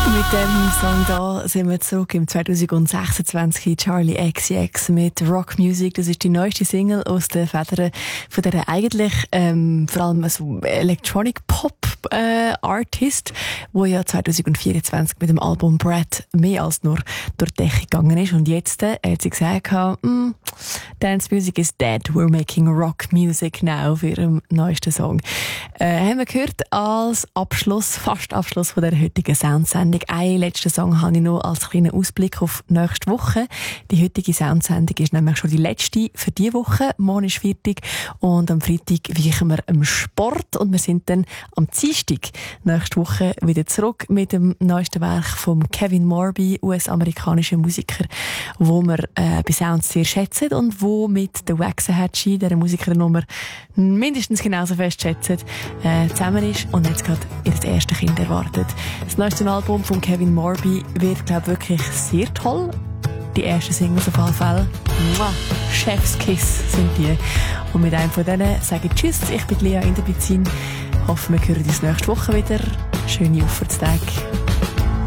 Mit dem Song da sind wir zurück im 2026. Charli XCX mit Rock Music. Das ist die neueste Single aus den Federn von der eigentlich vor allem so Electronic Pop Artist, wo ja 2024 mit dem Album Bread mehr als nur durch die Decke gegangen ist. Und jetzt hat sie gesagt, Dance Music is dead. We're making rock music now für ihren neuesten Song. Haben wir gehört als Abschluss, fast Abschluss von der heutigen Soundsendung. Einen letzten Song habe ich noch als kleinen Ausblick auf nächste Woche. Die heutige Soundsendung ist nämlich schon die letzte für diese Woche. Morgen ist Freitag und am Freitag weichen wir im Sport und wir sind dann am Dienstag nächste Woche wieder zurück mit dem neuesten Werk von Kevin Morby, US-amerikanischen Musiker, wo wir bei Sounds sehr schätzen und wo mit der Waxahachie, der Musikernummer, mindestens genauso fest schätzen, zusammen ist und jetzt gerade ihr erstes Kind erwartet. Das neueste Album von Kevin Morby wird, glaube ich, wirklich sehr toll. Die ersten Singles auf alle Fälle. Chefskiss sind die. Und mit einem von denen sage ich Tschüss. Ich bin Lea in der Bezin. Hoffe, wir hören uns nächste Woche wieder. Schöne Auffahrtstage.